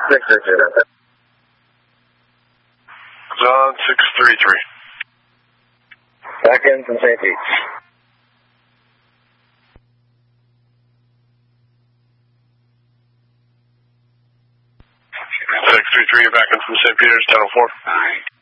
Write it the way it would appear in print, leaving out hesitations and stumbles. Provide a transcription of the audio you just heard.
633. John 633. Back in from St. Pete's. 633, you're back in from St. Peter's, 1004.